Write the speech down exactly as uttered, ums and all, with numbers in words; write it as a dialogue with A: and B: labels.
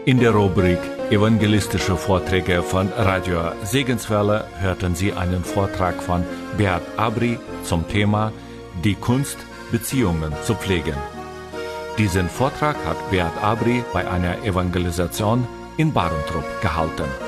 A: In der Rubrik Evangelistische Vorträge von Radio Segenswelle hörten Sie einen Vortrag von Beat Abri zum Thema Die Kunst, Beziehungen zu pflegen. Diesen Vortrag hat Beat Abri bei einer Evangelisation in Barentrup gehalten.